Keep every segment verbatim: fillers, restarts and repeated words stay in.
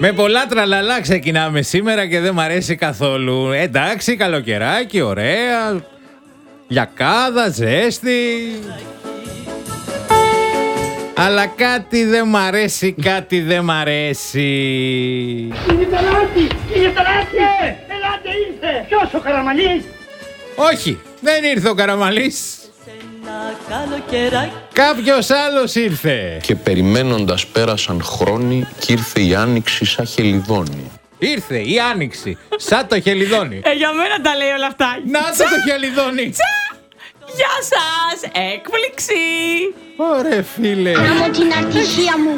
Με πολλά τραλαλά ξεκινάμε σήμερα και δεν μ' αρέσει καθόλου. Εντάξει, καλοκαιράκι, ωραία. Λιακάδα, ζέστη. Αλλά κάτι δεν μ' αρέσει, κάτι δεν μ' αρέσει. Κύριε Ταλάτη, κύριε Ταλάτη, ελάτε ήρθε. Ποιος, ο Καραμανλής? Όχι, δεν ήρθε ο Καραμανλής. Κάποιος άλλος ήρθε. Και περιμένοντας πέρασαν χρόνοι κι ήρθε η άνοιξη σαν χελιδόνι. Ήρθε η άνοιξη σαν το χελιδόνι. Ε, για μένα τα λέει όλα αυτά. Να το το χελιδόνι. Τσα! Γεια σας! Έκπληξη! Ωραία φίλε. Να μου την ατυχία μου.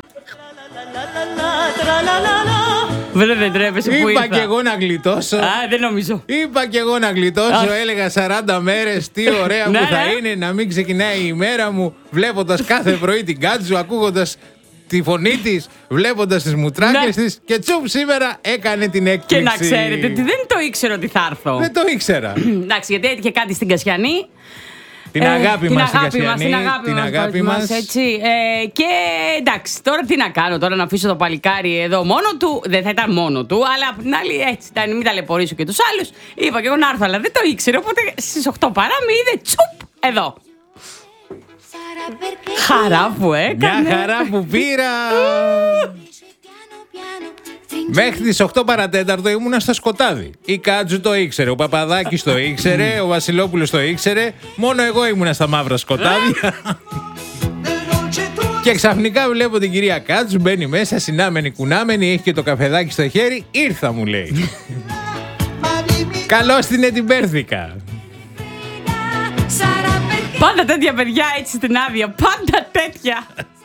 Βέβαια δεν τρέπεσαι που Είπα ήρθα. κι εγώ να γλιτώσω. Α, δεν νομίζω. Είπα κι εγώ να γλιτώσω. Έλεγα σαράντα μέρες. Τι ωραία που Ναι, θα ναι. είναι να μην ξεκινάει η ημέρα μου βλέποντας κάθε πρωί την Κάτζου, ακούγοντας τη φωνή της, βλέποντας τις μουτράκες Ναι. της. Και τσουπ σήμερα έκανε την έκπληξη. Και να ξέρετε ότι δεν το ήξερα ότι θα έρθω. Δεν το ήξερα. Εντάξει, γιατί έτυχε κάτι στην Κασιανή. Την Ε, αγάπη την μας, αγάπη την μας, την Κασιανή, αγάπη την μας, αγάπη μας, μας. έτσι. Ε, και εντάξει, τώρα τι να κάνω, τώρα να αφήσω το παλικάρι εδώ μόνο του. Δεν θα ήταν μόνο του, αλλά απ' την άλλη έτσι, ήταν, μην ταλαιπωρήσω και τους άλλους. Είπα και εγώ να έρθω, αλλά δεν το ήξερα, οπότε στις οκτώ παρά με είδε τσουπ εδώ. Χαρά που έκανε. Μια χαρά που πήρα. Μέχρι τις οκτώ παρατέταρτο ήμουνα στο σκοτάδι. Η Κάτζου το ήξερε, ο Παπαδάκης το ήξερε, ο Βασιλόπουλος το ήξερε. Μόνο εγώ ήμουνα στα μαύρα σκοτάδια. Και ξαφνικά βλέπω την κυρία Κάτζου, μπαίνει μέσα, συνάμενη, κουνάμενη, έχει και το καφεδάκι στο χέρι. Ήρθα, μου λέει. Καλώς την ετυμπέρθηκα. Πάντα τέτοια παιδιά έτσι στην άδεια, πάντα τέτοια.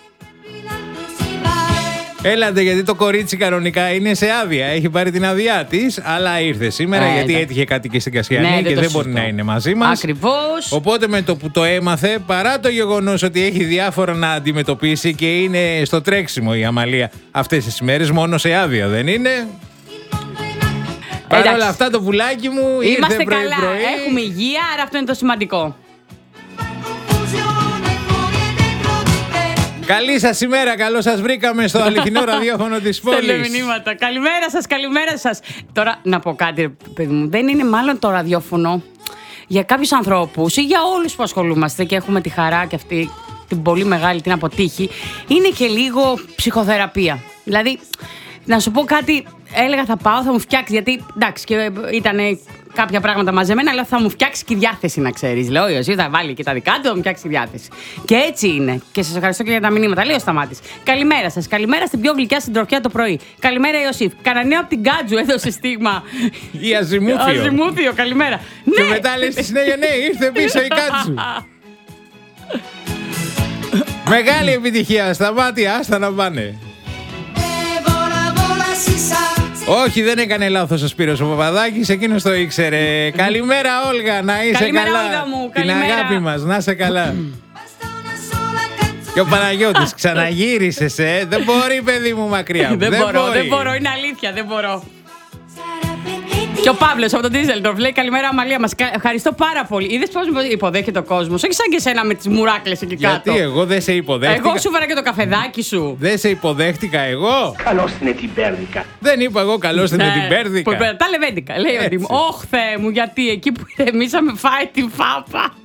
Έλατε, γιατί το κορίτσι κανονικά είναι σε άδεια. Έχει πάρει την άδειά της, αλλά ήρθε σήμερα Ε, γιατί εντάξει. έτυχε κάτι και στην Κασιανή Ναι, και δεν το δεν μπορεί συζητώ. να είναι μαζί μας. Ακριβώς. Οπότε με το που το έμαθε, παρά το γεγονός ότι έχει διάφορα να αντιμετωπίσει και είναι στο τρέξιμο η Αμαλία αυτές τις ημέρες, μόνο σε άδεια δεν είναι. Παρ' όλα Εντάξει. αυτά το πουλάκι μου ήρθε Είμαστε πρωί καλά, πρωί. έχουμε υγεία, άρα αυτό είναι το σημαντικό. Καλή σας ημέρα, καλώς σας βρήκαμε στο αληθινό ραδιόφωνο της Στέλνε πόλης. μηνύματα. Καλημέρα σας, καλημέρα σας. Τώρα να πω κάτι, ρε παιδί μου. Δεν είναι μάλλον το ραδιόφωνο για κάποιους ανθρώπους ή για όλους που ασχολούμαστε και έχουμε τη χαρά και αυτή την πολύ μεγάλη την αποτύχει. Είναι και λίγο ψυχοθεραπεία. Δηλαδή, να σου πω κάτι, έλεγα θα πάω, θα μου φτιάξει. Γιατί εντάξει, και ήταν κάποια πράγματα μαζεμένα, αλλά θα μου φτιάξει και η διάθεση, να ξέρεις. Λέω, ο Ιωσήφ θα βάλει και τα δικά του, θα μου φτιάξει τη διάθεση. Και έτσι είναι. Και σας ευχαριστώ και για τα μηνύματα. Λέει ο Σταμάτης. Καλημέρα σας. Καλημέρα στην πιο γλυκιά συντροφιά το πρωί. Καλημέρα, Ιωσήφ. Κανένα νέο από την Κάτζου έδωσε στίγμα. Η Αζιμούθιο. Αζιμούθιο, καλημέρα. Και Ναι. μετά λέει στη συνέχεια, ναι, ήρθε πίσω η Κάτζου. Μεγάλη επιτυχία, Σταμάτη, άστα να πάνε. Όχι, δεν έκανε λάθος ο Σπύρος ο Παπαδάκης, εκείνος το ήξερε. Καλημέρα Όλγα, να είσαι Καλημέρα, καλά. Όλγα μου, την καλημέρα. αγάπη μας, να είσαι καλά. Και ο Παναγιώτης, ξαναγύρισες, ε. Δεν μπορεί, παιδί μου, μακριά μου. Δεν μπορώ, μπορεί. δεν μπορώ, είναι αλήθεια, δεν μπορώ. Και ο Παύλος από τον Ντίζελντορφ λέει: καλημέρα, Αμαλία μας. Κα- Ευχαριστώ πάρα πολύ. Είδες πώς με υποδέχεται ο κόσμος. Όχι σαν και εσένα με τις μουράκλες εκεί κάτω. Γιατί εγώ δεν σε υποδέχτηκα. Εγώ σου φέρα και το καφεδάκι σου. Δεν σε υποδέχτηκα εγώ. Καλώς την ετυμπέρδικα. Δεν είπα εγώ καλώς την Ναι, ετυμπέρδικα. που είπε- Τα λεβέντικα. Λέει ότι. Έτσι. Ωχ, Θεέ μου, γιατί εκεί που ηρεμήσαμε φάει την φάπα.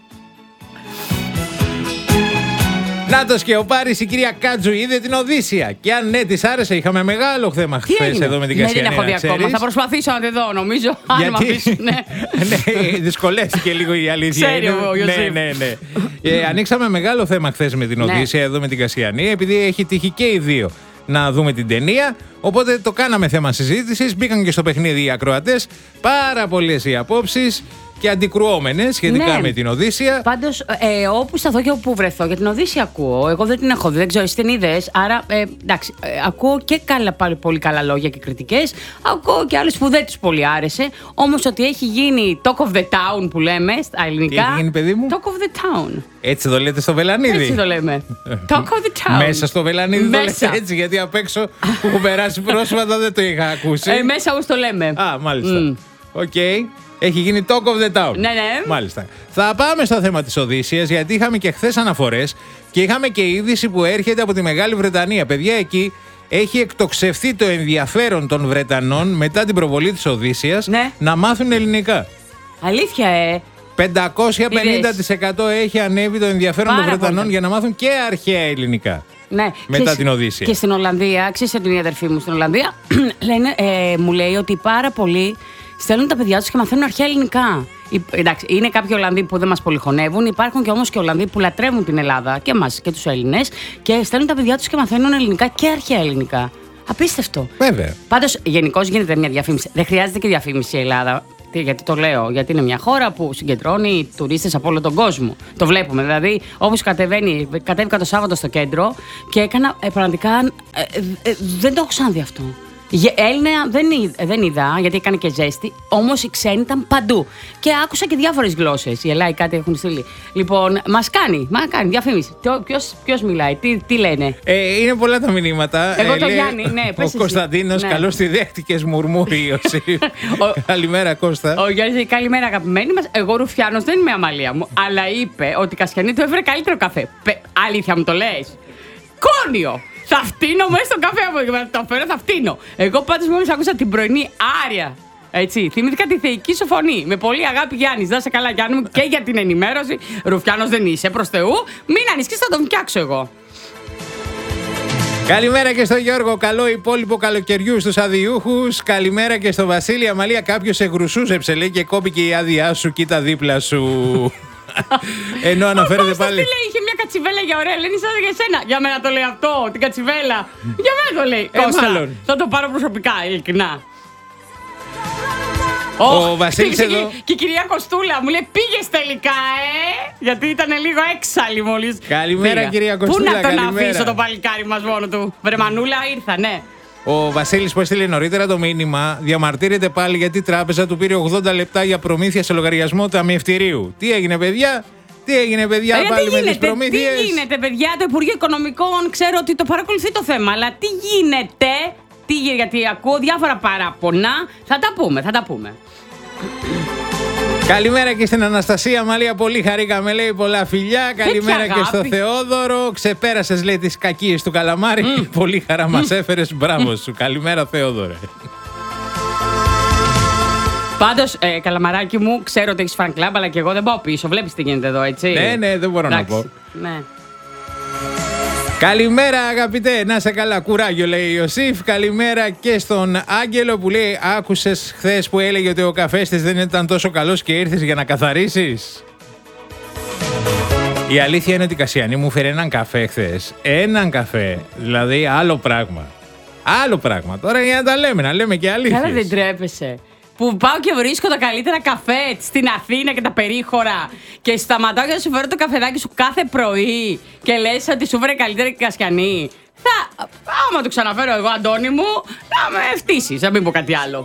Νάτος και ο Πάρης, η κυρία Κάτζου είδε την Οδύσσια. Και αν ναι, της άρεσε, είχαμε μεγάλο θέμα Τι χθες έγινε? εδώ με την Ναι, Κασιανή. δεν έχω δει να ακόμα. ξέρεις. Θα προσπαθήσω να τη δω, νομίζω. Αν με αφήσουν. Ναι. Ναι, δυσκολεύτηκε λίγο η αλήθεια. Ξέρει είναι. ο Ιωσήφ. Ναι, ναι, ναι. Ε, ανοίξαμε μεγάλο θέμα χθες με την Ναι. Οδύσσια εδώ με την Κασιανή, επειδή έχει τύχει και οι δύο να δούμε την ταινία. Οπότε το κάναμε θέμα συζήτησης. Μπήκαν και στο παιχνίδι οι ακροατές. Πάρα πολλές οι απόψεις και αντικρουόμενες σχετικά Ναι. με την Οδύσσια. Πάντως, ε, όπου σταθώ και όπου βρεθώ, για την Οδύσσια ακούω. Εγώ δεν την έχω δει, δεν ξέρω, εσύ την είδες. Άρα, ε, εντάξει, ε, ακούω και καλά, πάλι πολύ καλά λόγια και κριτικές. Ακούω και άλλους που δεν τους πολύ άρεσε. Όμως ότι έχει γίνει talk of the town που λέμε στα ελληνικά. έχει γίνει, παιδί μου? Talk of the town. Έτσι το λέτε στο Βελανίδι. Έτσι το λέμε. Talk of the town. Μέσα στο Βελανίδι το Μέσα. λέτε έτσι, γιατί απ' έξω που έχω περάσει πρόσφατα δεν το είχα ακούσει. Ε, μέσα όπως το λέμε. Α, μάλιστα. Μμ. Οκ. Έχει γίνει talk of the town. Ναι, ναι. Μάλιστα. Θα πάμε στο θέμα της Οδύσσιας, γιατί είχαμε και χθες αναφορές και είχαμε και είδηση που έρχεται από τη Μεγάλη Βρετανία. Παιδιά, εκεί έχει εκτοξευθεί το ενδιαφέρον των Βρετανών μετά την προβολή της Οδύσσειας Ναι. να μάθουν ελληνικά. Αλήθεια, ε. πεντακόσια πενήντα τοις εκατό έχει ανέβει το ενδιαφέρον Πάρα των Βρετανών πολύ. για να μάθουν και αρχαία ελληνικά. Ναι. Μετά Και την Οδύσσεια. Και στην Ολλανδία, ξέρεις ότι είναι η αδερφή μου στην Ολλανδία, λένε, ε, μου λέει ότι πάρα πολλοί στέλνουν τα παιδιά τους και μαθαίνουν αρχαία ελληνικά. Υ- Εντάξει, είναι κάποιοι Ολλανδοί που δεν μας πολυχωνεύουν, υπάρχουν και όμως και Ολλανδοί που λατρεύουν την Ελλάδα και εμάς και τους Έλληνες και στέλνουν τα παιδιά τους και μαθαίνουν ελληνικά και αρχαία ελληνικά. Απίστευτο. Βέβαια. Πάντως, γενικώς γίνεται μια διαφήμιση. Δεν χρειάζεται και διαφήμιση η Ελλάδα. Τι, γιατί το λέω, γιατί είναι μια χώρα που συγκεντρώνει τουρίστες από όλο τον κόσμο. Το βλέπουμε. Δηλαδή, όπως κατεβαίνει, κατέβηκα το Σάββατο στο κέντρο και έκανα ε, πραγματικά. Ε, ε, ε, δεν το έχω ξαναδεί αυτό. Γε- Έλληνα δεν, είδα- δεν είδα, γιατί έκανε και ζέστη, όμως οι ξένοι ήταν παντού. Και άκουσα και διάφορες γλώσσες. Οι Ελλάδοι κάτι έχουν στείλει. Λοιπόν, μας κάνει, μας κάνει διαφήμιση. Ποιος, ποιος μιλάει, τι, τι λένε. Ε, είναι πολλά τα μηνύματα. Εγώ το λέει Γιάννη, ναι, πες Ο εσύ. Κωνσταντίνος, Ναι. καλώς τη δέχτηκες, μουρμούρι Ιωσήφ. Ο- Καλημέρα, Κώστα. Ο Γιάννης λέει καλημέρα αγαπημένοι μας. Εγώ Ρουφιάνος δεν είμαι αμαλία μου. Αλλά είπε ότι η Κασιανή του έφερε καλύτερο καφέ. Πε, αλήθεια μου το λες. Κόνιο! Θα φτύνω μέσα στον καφέ από το φέρω, θα φτύνω. Εγώ πάντως μόλις άκουσα την πρωινή Άρια. Έτσι, θυμήθηκα τη θεϊκή σου φωνή. Με πολύ αγάπη Γιάννης. Να είσαι καλά Γιάννη μου και για την ενημέρωση. Ρουφιάνος δεν είσαι, προς Θεού. Μην ανησυχείς, θα τον φτιάξω εγώ. Καλημέρα και στον Γιώργο. Καλό υπόλοιπο καλοκαιριού στους αδιούχους. Καλημέρα και στον Βασίλη. Αμαλία, κάποιος σε γρουσούζεψε, λέει, και κόπηκε η άδειά σου. Κοίτα δίπλα σου. Ενώ αναφέρεται Ο Κώστας πάλι. τι λέει, είχε μια κατσιβέλα για ωραία. Λένε σαν για σένα. Για μένα το λέει αυτό, την κατσιβέλα. Για μένα το λέει. Ε, Κώστα, μάλλον. θα το πάρω προσωπικά, ειλικρινά. Ο Βασίλης και- εδώ. Και η κυρία Κοστούλα μου λέει πήγες τελικά, ε! Γιατί ήταν λίγο έξαλλη μόλις. Καλημέρα, πήγα. κυρία Κοστούλα, Πού να τον καλημέρα. αφήσω το παλικάρι μας μόνο του. Βρε Μανούλα ήρθα, ναι. Ο Βασίλης που έστειλε νωρίτερα το μήνυμα διαμαρτύρεται πάλι γιατί η τράπεζα του πήρε ογδόντα λεπτά για προμήθεια σε λογαριασμό ταμιευτηρίου. Τι έγινε, παιδιά? Τι έγινε, παιδιά, Ε, πάλι τι με τις γίνεται, προμήθειες? τι γίνεται, παιδιά, το Υπουργείο Οικονομικών ξέρω ότι το παρακολουθεί το θέμα, αλλά τι γίνεται, τι γίνεται, γιατί ακούω διάφορα παράπονα. Θα τα πούμε, θα τα πούμε. Καλημέρα και στην Αναστασία Μαλία, πολύ χαρήκαμε, λέει, πολλά φιλιά. Καλημέρα και στο αγάπη. Θεόδωρο. Ξεπέρασες, λέει, τις κακίες του καλαμάρι. Πολύ χαρά μας έφερες, μπράβο σου. Καλημέρα, Θεόδωρε. Πάντως, ε, καλαμαράκι μου, ξέρω ότι έχεις fan club, αλλά και εγώ δεν πάω πίσω. Βλέπεις τι γίνεται εδώ, έτσι. Ναι, ναι, δεν μπορώ να Εντάξει, πω. Ναι. Καλημέρα, αγαπητέ. Να σε καλά. Κουράγιο, λέει η Ιωσήφ. Καλημέρα και στον Άγγελο που λέει: άκουσες χθες που έλεγε ότι ο καφές της δεν ήταν τόσο καλός και ήρθες για να καθαρίσεις? Η αλήθεια είναι ότι η Κασιανή μου φέρε έναν καφέ χθες. Έναν καφέ. Δηλαδή, άλλο πράγμα. Άλλο πράγμα. Τώρα για να τα λέμε, να λέμε και αλήθειες. Καλά, δεν τρέπεσαι. Που πάω και βρίσκω τα καλύτερα καφέ στην Αθήνα και τα περίχωρα. Και σταματάω για να σου φέρω το καφεδάκι σου κάθε πρωί. Και λες ότι σου φέρε καλύτερα και η Κασιανή. Θα, άμα το ξαναφέρω εγώ, Αντώνη μου, να με φτύσεις, να μην πω κάτι άλλο.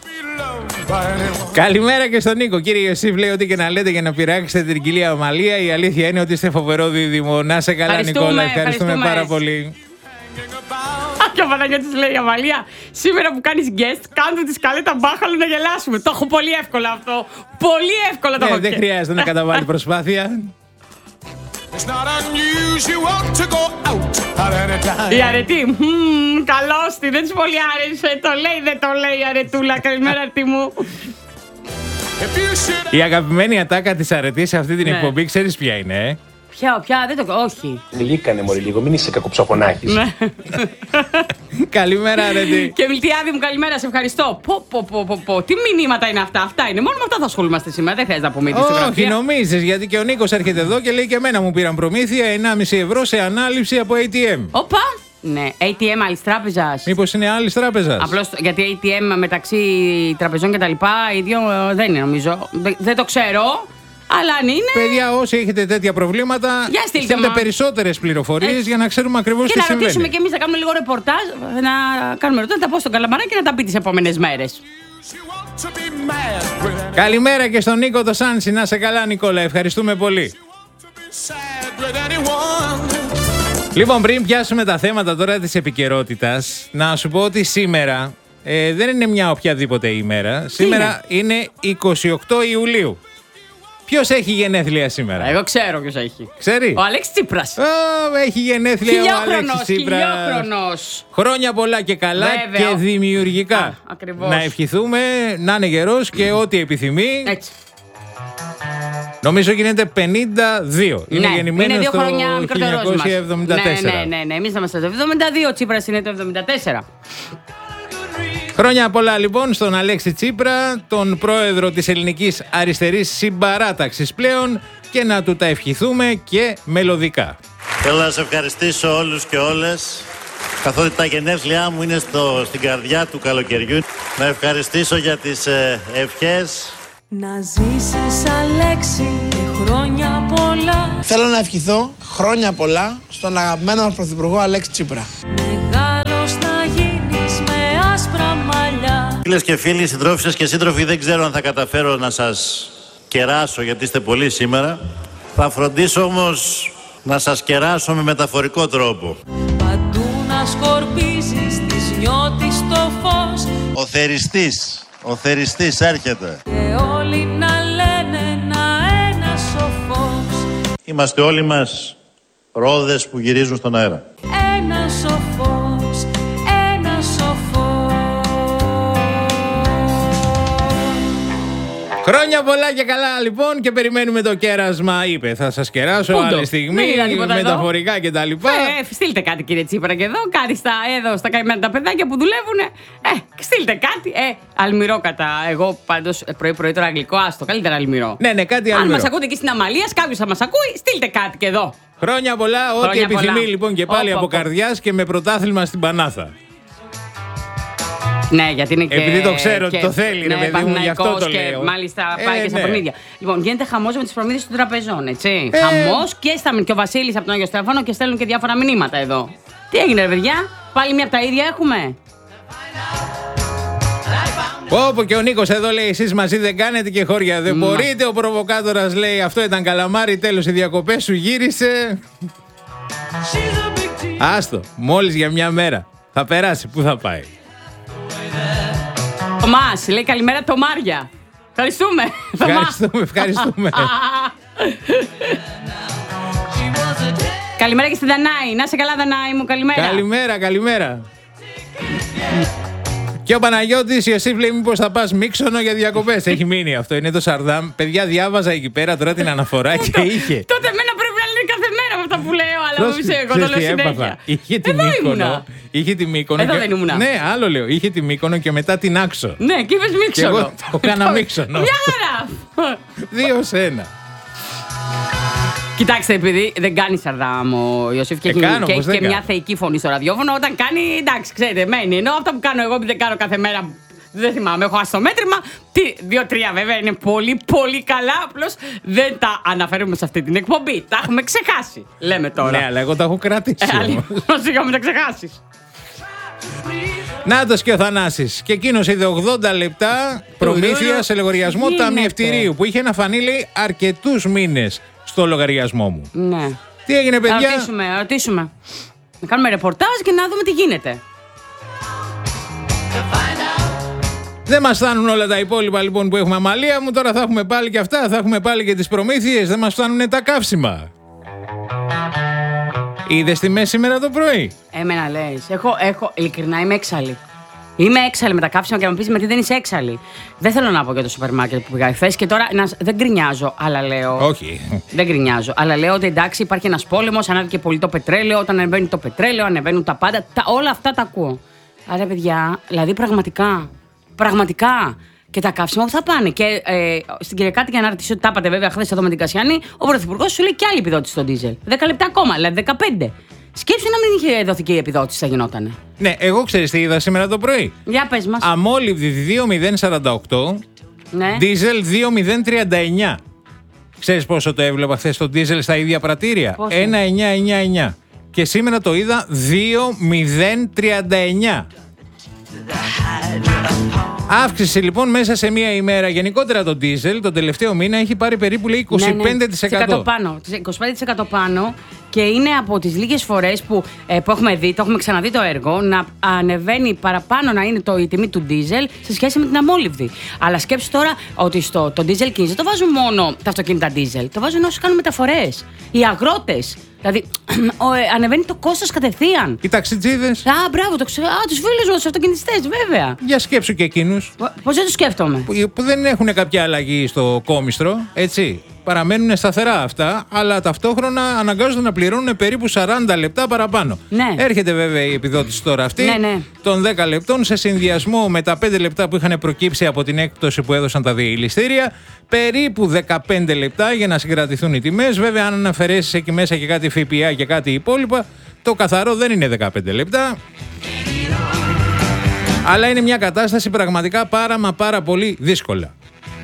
Καλημέρα και στον Νίκο. Κύριε Ιωσήφ, λέει ότι και να λέτε για να πειράξετε την κυρία Αμαλία. Η αλήθεια είναι ότι είστε φοβερό δίδυμο. Να σε καλά, Ευχαριστούμε, Νικόλα. Ευχαριστούμε, ευχαριστούμε. πάρα πολύ. Και ο Παναγιώτης λέει: Αμαλία, σήμερα που κάνεις guest, κάντε τη σκαλέτα μπάχαλου να γελάσουμε. Το έχω πολύ εύκολα αυτό. Πολύ εύκολα το Ναι, έχω. δεν χρειάζεται να καταβάλει προσπάθεια. It's not unusual to go out at any time. Η αρετή, μμμ, καλώς τη, δεν της πολύ άρεσε. Το λέει, δεν το λέει η αρετούλα. Καλημέρα, αρετή μου. If you should Η αγαπημένη ατάκα της αρετής σε αυτή την Ναι. εκπομπή, ξέρεις ποια είναι, ε? Ποια, ποια, δεν το. Όχι. Λύκανε μωρή λίγο, μην είσαι κακοψαφωνάκης. Ναι. Καλημέρα, αρετή. Και Μιλτιάδη μου, καλημέρα, σε ευχαριστώ. Πω, πω, πω, πω, πω. Τι μηνύματα είναι αυτά, αυτά είναι. Μόνο με αυτά θα ασχολούμαστε σήμερα. Δεν χρειάζεται να πούμε τη Όχι, συνταγραφία. νομίζεις, γιατί και ο Νίκος έρχεται εδώ και λέει και εμένα μου πήραν προμήθεια ενάμιση ευρώ σε ανάληψη από έι τι εμ. Όπα. Ναι, έι τι εμ άλλη τράπεζα. Μήπως είναι άλλης τράπεζας? Απλώς γιατί έι τι εμ μεταξύ τραπεζών και τα λοιπά, ίδιο ε, δεν είναι νομίζω. Δεν, δεν το ξέρω, αλλά αν είναι. Παιδιά, όσοι έχετε τέτοια προβλήματα, Για στείλτε στείλτε μας. περισσότερες πληροφορίες Έτσι. για να ξέρουμε ακριβώς Και τι να συμβαίνει. ρωτήσουμε κι εμείς να κάνουμε λίγο ρεπορτάζ, να κάνουμε ρωτά, να τα πω στον Καλαμαρά και να τα πει τις επόμενες μέρες. you want to be mad with any- Καλημέρα και στον Νίκο το Σάνση. Να σε καλά, Νικόλα. Ευχαριστούμε πολύ. to be sad with anyone. Λοιπόν, πριν πιάσουμε τα θέματα τώρα της επικαιρότητας, να σου πω ότι σήμερα ε, δεν είναι μια οποιαδήποτε ημέρα. Σήμερα είναι εικοστή ογδόη Ιουλίου. Ποιος έχει γενέθλια σήμερα? Εγώ ξέρω ποιος έχει. Ξέρει? Ο Αλέξης Τσίπρας. Oh, έχει γενέθλια ο Αλέξης Τσίπρας. Χιλιόχρονος. Χρόνια πολλά και καλά. Βέβαια. Και δημιουργικά. Α, ακριβώς. Να ευχηθούμε να είναι γερός και ό,τι επιθυμεί. Έτσι. Νομίζω γίνεται πενήντα δύο. Είναι ναι, γεννημένος είναι δύο το χρόνια μικρότερος χίλια εννιακόσια εβδομήντα τέσσερα. μας. Ναι, ναι, ναι, ναι. Εμείς θα είμαστε το εβδομήντα δύο, ο Τσίπρας είναι το εβδομήντα τέσσερα. Χρόνια πολλά λοιπόν στον Αλέξη Τσίπρα, τον πρόεδρο της Ελληνικής Αριστερής Συμπαράταξης πλέον, και να του τα ευχηθούμε και μελωδικά. Θέλω να σας ευχαριστήσω όλους και όλες, καθότι τα γενέθλιά μου είναι στο, στην καρδιά του καλοκαιριού. Να ευχαριστήσω για τις ε, ευχές. Να ζήσεις, Αλέξη, χρόνια πολλά. Θέλω να ευχηθώ χρόνια πολλά στον αγαπημένο μας πρωθυπουργό Αλέξη Τσίπρα. Μεγάλος θα γίνεις με άσπρα μαλλιά. Φίλες και φίλοι, συντρόφισσες και σύντροφοι, δεν ξέρω αν θα καταφέρω να σας κεράσω γιατί είστε πολλοί σήμερα. Θα φροντίσω όμως να σας κεράσω με μεταφορικό τρόπο. Παντού να σκορπίζεις, της νιώτης το φως. Ο θεριστής, ο θεριστής έρχεται. Και όλοι να λένε να ένα σοφός. Είμαστε όλοι μας ρόδες που γυρίζουν στον αέρα. Ένα σοφός, ένα σοφός. Χρόνια πολλά και καλά λοιπόν, και περιμένουμε το κέρασμα. Είπε θα σας κεράσω Πούντο. άλλη στιγμή, μεταφορικά κτλ. Ε, στείλτε κάτι κύριε Τσίπρα και εδώ, κάτι στα, εδώ στα καημένα τα παιδάκια που δουλεύουν. Ε, στείλτε κάτι. Ε, αλμυρό κατά. Εγώ πάντως πρωί-πρωί τώρα αγγλικό, άστο, καλύτερα αλμυρό. Ναι, ναι, κάτι Αν αλμυρό. μας ακούτε εκεί στην Αμαλία, κάποιος θα μας ακούει, στείλτε κάτι και εδώ. Χρόνια πολλά, ό,τι Χρόνια επιθυμεί πολλά. λοιπόν και πάλι Όπα, από όπα. καρδιάς και με πρωτάθλημα στην Πανάθα. Ναι, γιατί είναι και. Επειδή το ξέρω ότι και- το θέλει, ρε ναι, παιδί μου, γι' αυτό το και λέω. μάλιστα Ε, πάει και στα ναι. παιχνίδια. Λοιπόν, γίνεται χαμός με τις προμήθειες των τραπεζών, έτσι. Ε. Χαμός και, στα, και ο Βασίλης από τον Άγιο Στέφανο και στέλνουν και διάφορα μηνύματα εδώ. Τι έγινε, ρε παιδιά, πάλι μία από τα ίδια έχουμε. Όπου και ο Νίκος εδώ λέει: εσείς μαζί δεν κάνετε και χώρια δεν Μα. μπορείτε. Ο προβοκάτορας λέει: αυτό ήταν καλαμάρι, τέλος οι διακοπές σου γύρισε. Άστο, μόλις για μια μέρα. Θα περάσει, πού θα πάει? Ο Μάς λέει καλημέρα το Μάρια. Ευχαριστούμε. Το Μα. Ευχαριστούμε, ευχαριστούμε. Καλημέρα και στη Δανάη. Να είσαι καλά, Δανάη μου, καλημέρα. Καλημέρα, καλημέρα. Και ο Παναγιώτης Ιωσήφ λέει: μήπως θα πας Μίξονο για διακοπές? Έχει μείνει αυτό, είναι το Σαρδάμ. Παιδιά, διάβαζα εκεί πέρα τώρα την αναφορά και είχε. Τότε εμένα πρέπει να λένε κάθε μέρα με αυτά που λέω, αλλά Πρόσεχε, μου ξέρω, εγώ το ξέρεις λέω τι έπαθα? συνέχεια. Είχε τη Εδώ Μύκονο. ήμουνα. Είχε τη Μύκονο. Εδώ και- δεν ήμουνα. Ναι, άλλο λέω. Είχε τη Μύκονο και μετά την Άξο. Ναι, και είπες Και Μίξονο. εγώ το έκανα Μίξονο. Μια χαρά. Δύο σε ένα. Κοιτάξτε, επειδή δεν κάνει Σαρδάμ ο Ιωσήφ και Ε, έχει, κάνω, και, πώς έχει δεν και μια κάνω. θεϊκή φωνή στο ραδιόφωνο, όταν κάνει, εντάξει, ξέρετε, μένει. Ενώ αυτά που κάνω εγώ, επειδή δεν κάνω κάθε μέρα, δεν θυμάμαι, έχω άστο μέτρημα. Τι, δύο-τρία βέβαια είναι πολύ, πολύ καλά. Απλώς δεν τα αναφέρουμε σε αυτή την εκπομπή. Τα έχουμε ξεχάσει, λέμε τώρα. Ναι, αλλά εγώ τα έχω κρατήσει. Ε, όμως. αλήθεια, σιγά μην τα ξεχάσεις. Νάτος και ο Θανάσης. Και εκείνος είδε ογδόντα λεπτά προμήθεια σε λογαριασμό Γίνεται. ταμιευτηρίου που είχε να φανεί, λέει, αρκετούς μήνες στο λογαριασμό μου. Ναι. Τι έγινε, Θα παιδιά? ρωτήσουμε, θα ρωτήσουμε. Να κάνουμε ρεπορτάζ και να δούμε τι γίνεται. Δεν μας φτάνουν όλα τα υπόλοιπα λοιπόν που έχουμε, Αμαλία μου. Τώρα θα έχουμε πάλι και αυτά. Θα έχουμε πάλι και τις προμήθειες. Δεν μας φτάνουν τα καύσιμα. Είδες τη μέση σήμερα το πρωί? Εμένα λες. Έχω, έχω, ειλικρινά είμαι έξαλλη. Είμαι έξαλλη με τα καύσιμα και να μου πεις με τι δεν είσαι έξαλλη. Δεν θέλω να πω για το σούπερ μάρκετ που πήγα χθες και τώρα να, δεν γκρινιάζω, αλλά λέω. Όχι. Δεν γκρινιάζω, αλλά λέω ότι εντάξει υπάρχει ένας πόλεμος, ανέβηκε πολύ το πετρέλαιο, όταν ανεβαίνει το πετρέλαιο, ανεβαίνουν τα πάντα. Τα, όλα αυτά τα ακούω. Άρα, παιδιά, δηλαδή πραγματικά. Πραγματικά. Και τα καύσιμα που θα πάνε. Και ε, στην Κυριακάτη, για να ρωτήσω ότι τα είπατε βέβαια χθες εδώ με την Κασιανή, ο Πρωθυπουργός σου λέει και άλλη επιδότηση στο ντίζελ. δέκα λεπτά ακόμα, δηλαδή δεκαπέντε. Σκέψου να μην είχε δοθεί και η επιδότηση, θα γινότανε. Ναι, εγώ ξέρεις τι είδα σήμερα το πρωί. Για πες μας. Αμόλυβδη δύο μηδέν σαράντα οκτώ, Ναι. ντίζελ δύο μηδέν τριάντα εννιά. Ξέρεις πόσο το έβλεπα χθες το ντίζελ στα ίδια πρατήρια? Πόσο? ένα εννιά εννιά εννιά. Και σήμερα το είδα δύο μηδέν τριάντα εννιά. Αύξηση λοιπόν μέσα σε μία ημέρα. Γενικότερα το ντίζελ τον τελευταίο μήνα έχει πάρει περίπου, λέει, είκοσι πέντε τοις εκατό. Ναι, ναι, πάνω, είκοσι πέντε τοις εκατό πάνω. Και είναι από τις λίγες φορές που, ε, που έχουμε δει, το έχουμε ξαναδεί το έργο, να ανεβαίνει παραπάνω να είναι το, η τιμή του ντίζελ σε σχέση με την αμόλυβδη. Αλλά σκέψου τώρα ότι στο το ντίζελ κίνηση δεν το βάζουν μόνο τα αυτοκίνητα ντίζελ, το βάζουν όσοι κάνουν μεταφορές. Οι αγρότες. Δηλαδή, ο, ε, ανεβαίνει το κόστος κατευθείαν. Οι ταξιτζίδες. Α, μπράβο, το ξέρω. Α, τους φίλους μου, τους αυτοκινητιστές, βέβαια. Για σκέψου και εκείνους. Πώς δεν τους σκέφτομαι. Που, που δεν έχουν κάποια αλλαγή στο κόμιστρο, έτσι. Παραμένουν σταθερά αυτά, αλλά ταυτόχρονα αναγκάζονται να πληρώνουν περίπου σαράντα λεπτά παραπάνω. Ναι. Έρχεται βέβαια η επιδότηση τώρα αυτή ναι, ναι. των δέκα λεπτών σε συνδυασμό με τα πέντε λεπτά που είχαν προκύψει από την έκπτωση που έδωσαν τα διελιστήρια. Περίπου δεκαπέντε λεπτά για να συγκρατηθούν οι τιμές. Βέβαια, αν αναφερέσεις εκεί μέσα και κάτι ΦΠΑ και κάτι υπόλοιπα, το καθαρό δεν είναι δεκαπέντε λεπτά. Αλλά είναι μια κατάσταση πραγματικά πάρα μα πάρα πολύ δύσκολα.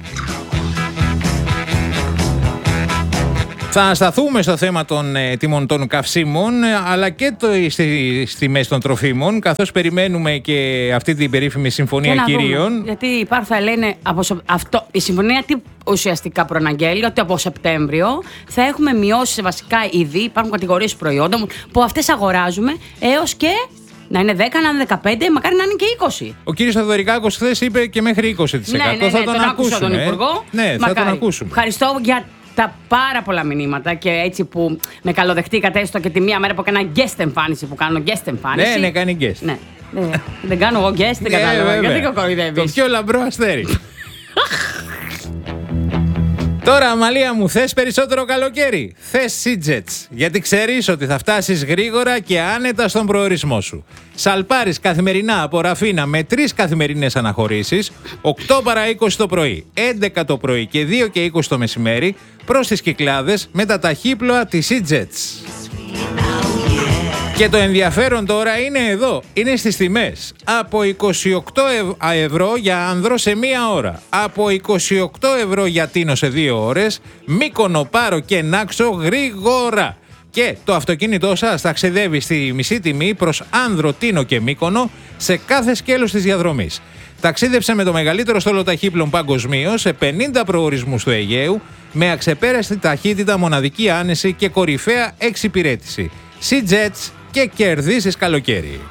Θα σταθούμε στο θέμα των ε, τιμών των καυσίμων, ε, αλλά και το, στις τιμές των τροφίμων, καθώς περιμένουμε και αυτή την περίφημη συμφωνία κυρίων. Δούμε, γιατί υπάρχουν, θα λένε, από, αυτό, η συμφωνία τι ουσιαστικά προαναγγέλει, ότι από Σεπτέμβριο θα έχουμε μειώσει σε βασικά είδη, υπάρχουν κατηγορίες προϊόντων που αυτές αγοράζουμε έως και να είναι δέκα, να είναι δεκαπέντε, μακάρι να είναι και είκοσι. Ο κύριος Θαδωρικάκος χθες είπε και μέχρι είκοσι τοις εκατό. Ναι, ναι, ναι, θα τον, τον ακούσουμε. Τον Υπουργό. Ναι, θα μακάρι. τον ακούσουμε. Ευχαριστώ για τα πάρα πολλά μηνύματα και έτσι που με καλοδεχτήκατε έστω και τη μία μέρα που έκανα guest εμφάνιση, που κάνω guest εμφάνιση. Ναι, ναι, κάνει guest. Ναι. ναι. Δεν κάνω εγώ guest, δεν κατάλαβα. Γιατί κοροϊδεύεις. Το πιο λαμπρό αστέρι. Τώρα, Αμαλία μου, θες περισσότερο καλοκαίρι? Θες Σίτζετς, γιατί ξέρεις ότι θα φτάσεις γρήγορα και άνετα στον προορισμό σου. Σαλπάρεις καθημερινά από Ραφίνα με τρεις καθημερινές αναχωρήσεις, οκτώ παρά είκοσι το πρωί, έντεκα το πρωί και δύο και είκοσι το μεσημέρι, προς τις Κυκλάδες με τα ταχύπλοα της Σίτζετς. Και το ενδιαφέρον τώρα είναι εδώ, είναι στις τιμές. Από είκοσι οκτώ ευρώ για άνδρο σε μία ώρα. Από είκοσι οκτώ ευρώ για Τίνο σε δύο ώρες. Μύκονο, Πάρο και Νάξο γρήγορα. Και το αυτοκίνητό σας ταξιδεύει στη μισή τιμή προς Άνδρο, Τίνο και Μύκονο σε κάθε σκέλος της διαδρομής. Ταξίδεψε με το μεγαλύτερο στόλο ταχύπλων παγκοσμίως σε πενήντα προορισμούς του Αιγαίου με αξεπέραστη ταχύτητα, μοναδική άνεση και κορυφαία εξυπηρέτηση. Σίτζετς και κερδίσεις καλοκαίρι.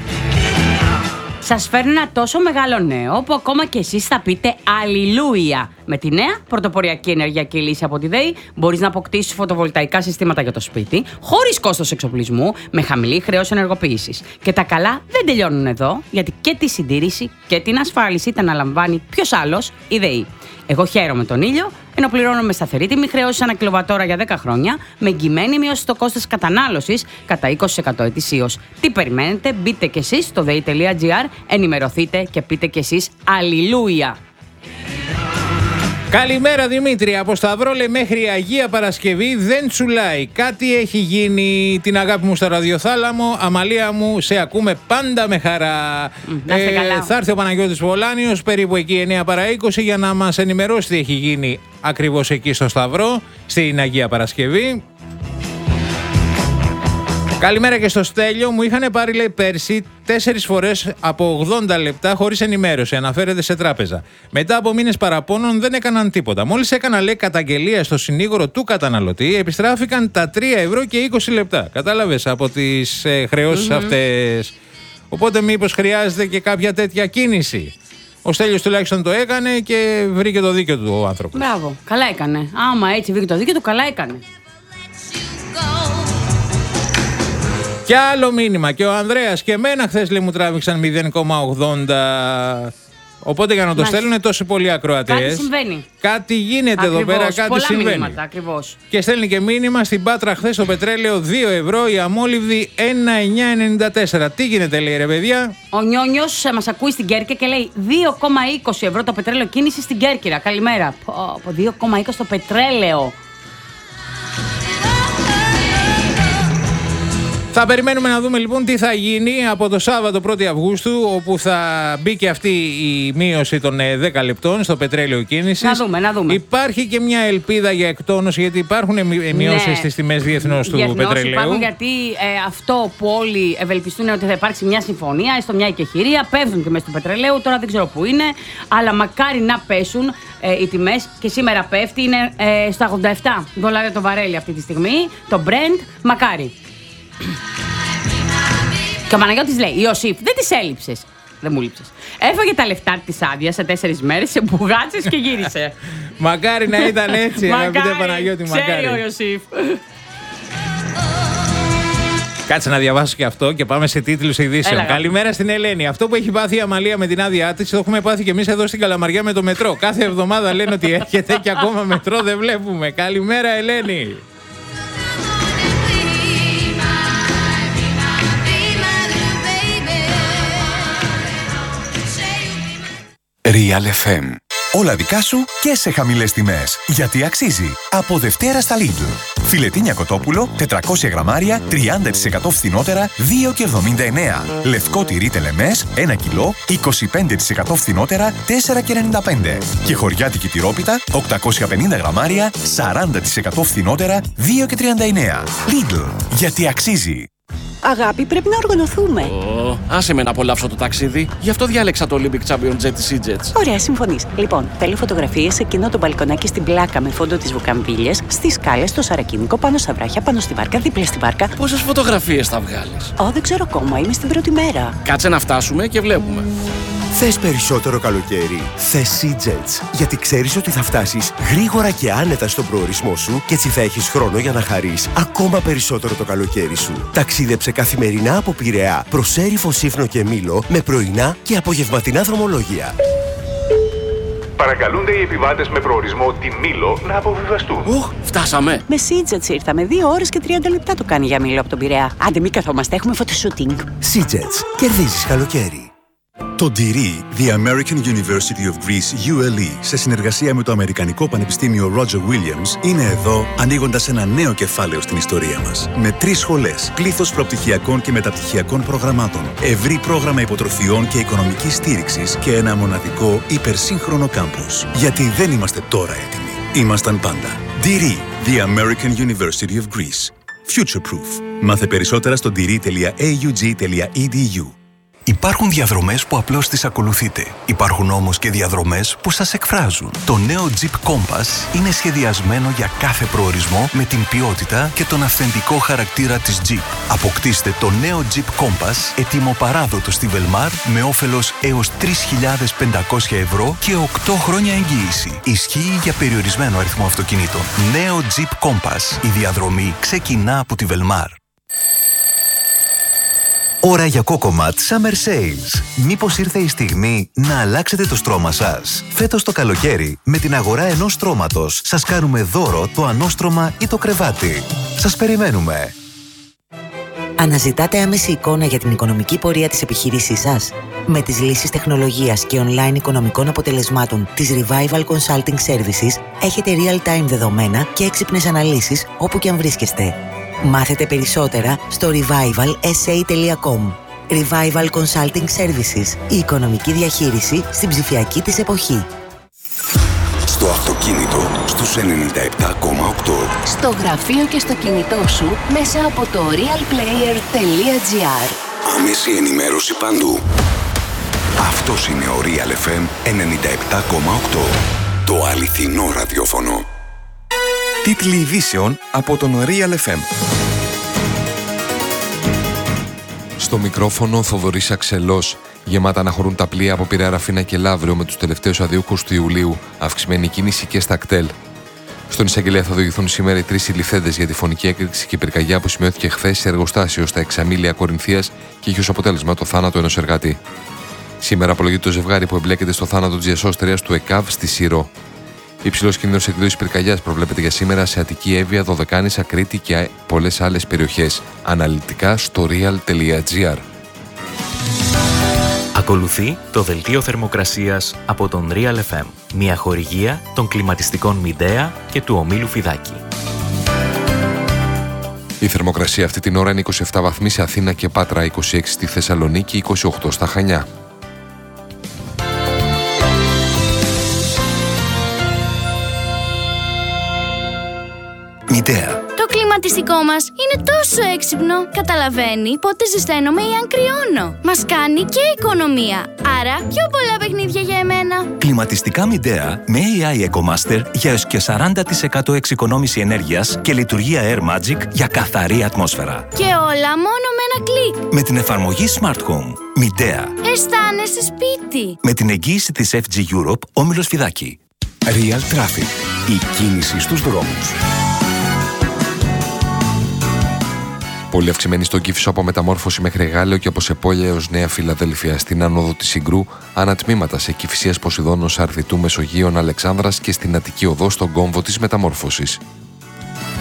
Σας φέρνω ένα τόσο μεγάλο νέο που ακόμα και εσείς θα πείτε αλληλούια. Με τη νέα πρωτοποριακή ενεργειακή λύση από τη ΔΕΗ μπορείς να αποκτήσεις φωτοβολταϊκά συστήματα για το σπίτι, χωρίς κόστος εξοπλισμού, με χαμηλή χρέωση ενεργοποίησης. Και τα καλά δεν τελειώνουν εδώ, γιατί και τη συντήρηση και την ασφάλιση τα αναλαμβάνει ποιος άλλος? Η ΔΕΗ. Εγώ χαίρομαι τον ήλιο, ενώ πληρώνω με σταθερή τιμή χρέωση ανά κιλοβατόρα για δέκα χρόνια, με εγγυημένη μείωση στο κόστος κατανάλωσης κατά είκοσι τοις εκατό ετησίως. Τι περιμένετε, μπείτε κι εσείς στο δέη τελεία τζι άρ, ενημερωθείτε και πείτε κι εσείς αλληλούια. Καλημέρα Δημήτρη, από Σταυρόλε μέχρι Αγία Παρασκευή δεν τσουλάει. Κάτι έχει γίνει, την αγάπη μου στο ραδιοθάλαμο. Αμαλία μου, σε ακούμε πάντα με χαρά. Mm, να είστε καλά. Θα έρθει ο Παναγιώτης Βολάνιος περίπου εκεί εννιά παρά είκοσι για να μας ενημερώσει τι έχει γίνει ακριβώς εκεί στο Σταυρό, στην Αγία Παρασκευή. Καλημέρα και στο Στέλιο. Μου είχαν πάρει, λέει, πέρσι τέσσερις φορές από ογδόντα λεπτά χωρίς ενημέρωση. Αναφέρεται σε τράπεζα. Μετά από μήνες παραπώνων δεν έκαναν τίποτα. Μόλις έκανα, λέει, καταγγελία στο συνήγορο του καταναλωτή, επιστράφηκαν τα τρία ευρώ και είκοσι λεπτά. Κατάλαβες, από τις ε, χρεώσεις mm-hmm. αυτές. Οπότε μήπως χρειάζεται και κάποια τέτοια κίνηση? Ο Στέλιος τουλάχιστον το έκανε και βρήκε το δίκιο του ο άνθρωπος. Μπράβο, καλά έκανε. Άμα έτσι βρήκε το δίκιο του, καλά έκανε. Και άλλο μήνυμα. Και ο Ανδρέας και εμένα χθες, λέει, μου τράβηξαν μηδέν κόμμα ογδόντα. Οπότε για να το στέλνουν τόσοι πολλοί ακροατές. Κάτι συμβαίνει. Κάτι γίνεται ακριβώς, εδώ πέρα, κάτι πολλά συμβαίνει. Μηνύματα, ακριβώς. Και στέλνει και μήνυμα στην Πάτρα χθες το πετρέλαιο δύο ευρώ, η αμόλυβδη ένα εννιά ενενήντα τέσσερα. Τι γίνεται, λέει, ρε παιδιά? Ο Νιόνιος μας ακούει στην Κέρκυρα και λέει δύο κόμμα είκοσι ευρώ το πετρέλαιο κίνηση στην Κέρκυρα. Καλημέρα. Από δύο κόμμα είκοσι το πετρέλαιο. Θα περιμένουμε να δούμε λοιπόν τι θα γίνει από το Σάββατο πρώτη Αυγούστου, όπου θα μπει και αυτή η μείωση των δέκα λεπτών στο πετρέλαιο κίνησης. Να δούμε, να δούμε. Υπάρχει και μια ελπίδα για εκτόνωση, γιατί υπάρχουν μειώσεις ναι. στις τιμές διεθνώς του διεθνώς πετρελαίου. Υπάρχουν, γιατί ε, αυτό που όλοι ευελπιστούν ότι θα υπάρξει μια συμφωνία, έστω μια εκεχηρία, πέφτουν τιμές του πετρελαίου. Τώρα δεν ξέρω πού είναι, αλλά μακάρι να πέσουν ε, οι τιμές. Και σήμερα πέφτει, είναι ε, στα ογδόντα επτά δολάρια το βαρέλι αυτή τη στιγμή. Το Brent, μακάρι. Και ο Παναγιώτης λέει: Ιωσήφ, δεν τις έλειψες. Δεν μου λείψες. Έφαγε τα λεφτά της άδειας σε τέσσερις μέρες, σε μπουγάτσες και γύρισε. Μακάρι να ήταν έτσι, αγαπητέ Παναγιώτη, μακάρι. Ξέρει ο Ιωσήφ. Κάτσε να διαβάσω και αυτό και πάμε σε τίτλους ειδήσεων. Έλαγα. Καλημέρα στην Ελένη. Αυτό που έχει πάθει η Αμαλία με την άδειά της, το έχουμε πάθει και εμείς εδώ στην Καλαμαριά με το μετρό. Κάθε εβδομάδα λένε ότι έρχεται και ακόμα μετρό δεν βλέπουμε. Καλημέρα, Ελένη. Real εφ εμ. Όλα δικά σου και σε χαμηλές τιμές. Γιατί αξίζει. Από Δευτέρα στα Lidl. Φιλετίνια κοτόπουλο, τετρακόσια γραμμάρια, τριάντα τοις εκατό φθηνότερα, δύο και εβδομήντα εννέα. Λευκό τυρί τελεμές, ένα κιλό, είκοσι πέντε τοις εκατό φθηνότερα, τέσσερα και ενενήντα πέντε. Και χωριάτικη τυρόπιτα, οκτακόσια πενήντα γραμμάρια, σαράντα τοις εκατό φθηνότερα, δύο και τριάντα εννέα. Lidl. Γιατί αξίζει. Αγάπη, πρέπει να οργανωθούμε. Oh, άσε με να απολαύσω το ταξίδι. Γι' αυτό διάλεξα το Olympic Champion Jet της EasyJet. Ωραία, συμφωνείς. Λοιπόν, θέλω φωτογραφίες σε εκείνο το μπαλκονάκι στην πλάκα με φόντο τις βουκαμβίλιες, στις σκάλες, στο σαρακίνικο, πάνω στα βράχια, πάνω στη βάρκα, δίπλα στη βάρκα. Πόσες φωτογραφίες θα βγάλεις? Ω, δεν ξέρω ακόμα. Είμαι στην πρώτη μέρα. Κάτσε να φτάσουμε και βλέπουμε. Θες περισσότερο καλοκαίρι? Θες EasyJet. Γιατί ξέρεις ότι θα φτάσεις γρήγορα και άνετα στον προορισμό σου και έτσι θα έχεις χρόνο για να χαρείς ακόμα περισσότερο το καλοκαίρι σου. Ταξίδεψε καθημερινά από Πειραιά προς Έριφο, Σύφνο και Μήλο με πρωινά και απογευματινά δρομολόγια. Παρακαλούνται οι επιβάτες με προορισμό τη Μήλο να αποβιβαστούν. Οχ, φτάσαμε. Με EasyJet ήρθαμε. Δύο ώρες και τριάντα λεπτά το κάνει για Μήλο από τον Πειραιά. Άντε, μην καθόμαστε, έχουμε φωτοσούτινγκ. EasyJet. Κερδίζεις καλοκαίρι. Το ντυρί, The American University of Greece, γιου ελ ι, σε συνεργασία με το Αμερικανικό Πανεπιστήμιο Roger Williams, είναι εδώ ανοίγοντας ένα νέο κεφάλαιο στην ιστορία μας. Με τρεις σχολές, πλήθος προπτυχιακών και μεταπτυχιακών προγραμμάτων, ευρύ πρόγραμμα υποτροφιών και οικονομικής στήριξης και ένα μοναδικό υπερσύγχρονο κάμπους. Γιατί δεν είμαστε τώρα έτοιμοι. Ήμασταν πάντα. ντυρί, The American University of Greece. Future Proof. Μάθε περισσότερα στο ντυρί τελεία έι γιου τζι τελεία ι ντι γιου. Υπάρχουν διαδρομές που απλώς τις ακολουθείτε. Υπάρχουν όμως και διαδρομές που σας εκφράζουν. Το νέο Jeep Compass είναι σχεδιασμένο για κάθε προορισμό με την ποιότητα και τον αυθεντικό χαρακτήρα της Jeep. Αποκτήστε το νέο Jeep Compass έτοιμο παράδοτο στη Velmar με όφελος έως τρεις χιλιάδες πεντακόσια ευρώ και οκτώ χρόνια εγγύηση. Ισχύει για περιορισμένο αριθμό αυτοκινήτων. Νέο Jeep Compass. Η διαδρομή ξεκινά από τη Velmar. Ώρα για Cocomat Summer Sales. Μήπως ήρθε η στιγμή να αλλάξετε το στρώμα σας? Φέτος το καλοκαίρι, με την αγορά ενός στρώματος, σας κάνουμε δώρο το ανώστρωμα ή το κρεβάτι. Σας περιμένουμε. Αναζητάτε άμεση εικόνα για την οικονομική πορεία της επιχείρησής σας? Με τις λύσεις τεχνολογίας και online οικονομικών αποτελεσμάτων της Revival Consulting Services έχετε real-time δεδομένα και έξυπνες αναλύσεις όπου και αν βρίσκεστε. Μάθετε περισσότερα στο revival ες έι τελεία κομ. Revival Consulting Services. Η οικονομική διαχείριση στην ψηφιακή της εποχή. Στο αυτοκίνητο, στους ενενήντα επτά κόμμα οκτώ. Στο γραφείο και στο κινητό σου μέσα από το realplayer τελεία τζι άρ. Άμεση ενημέρωση παντού. Αυτός είναι ο Real εφ εμ ενενήντα επτά κόμμα οκτώ. Το αληθινό ραδιόφωνο. Τίτλοι ειδήσεων από τον Real εφ εμ. Στο μικρόφωνο Θοδωρής Αξελός. Γεμάτα να χωρούν τα πλοία από Πειραιά, Ραφίνα και Λαύριο με τους τελευταίους αδιούχους του Ιουλίου. Αυξημένη κίνηση και στα κτέλ. Στον εισαγγελέα θα οδηγηθούν σήμερα οι τρεις συλληφθέντες για τη φωνική έκρηξη και πυρκαγιά που σημειώθηκε χθες σε εργοστάσιο στα Εξαμήλια Κορινθίας και είχε ως αποτέλεσμα το θάνατο ενός εργάτη. Σήμερα απολογείται το ζευγάρι που εμπλέκεται στο θάνατο της διασώστριας του ΕΚΑΒ στη Σύρο. Υψηλός κίνδυνος εκδήλωσης πυρκαγιάς προβλέπεται για σήμερα σε Αττική, Εύβοια, Δωδεκάνησα, Κρήτη και πολλές άλλες περιοχές. Αναλυτικά στο real τελεία τζι άρ. Ακολουθεί το δελτίο θερμοκρασίας από τον Real εφ εμ, μια χορηγία των κλιματιστικών Midea και του ομίλου Φιδάκη. Η θερμοκρασία αυτή την ώρα είναι είκοσι επτά βαθμοί σε Αθήνα και Πάτρα, είκοσι έξι στη Θεσσαλονίκη, είκοσι οκτώ στα Χανιά. Μητέα. Το κλιματιστικό μας είναι τόσο έξυπνο. Καταλαβαίνει πότε ζεσταίνομαι ή αν κρυώνω. Μας κάνει και οικονομία. Άρα πιο πολλά παιχνίδια για εμένα. Κλιματιστικά Μητέα με έι άι EcoMaster για έως και σαράντα τοις εκατό εξοικονόμηση ενέργειας και λειτουργία Air Magic για καθαρή ατμόσφαιρα. Και όλα μόνο με ένα κλικ. Με την εφαρμογή Smart Home. Μητέα. Αισθάνεσαι σπίτι. Με την εγγύηση της εφ τζι Europe, Όμιλος Φιδάκη. Real Traffic. Η κίνηση στους δρόμους. Πολύ αυξημένη στον Κήφισο από Μεταμόρφωση μέχρι Γάλεο και από Σεπόλια έως Νέα Φιλαδέλφια. Στην άνοδο της Συγκρού, ανατμήματα σε Κηφισίας Ποσειδώνος, Αρδιτού, Μεσογείων, Αλεξάνδρας και στην Αττική Οδό στον κόμβο της Μεταμόρφωσης.